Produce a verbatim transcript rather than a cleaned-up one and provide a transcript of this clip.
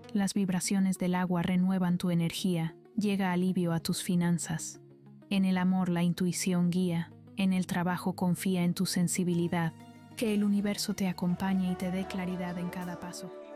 Las vibraciones del agua renuevan tu energía, llega alivio a tus finanzas. En el amor la intuición guía, en el trabajo confía en tu sensibilidad. Que el universo te acompañe y te dé claridad en cada paso.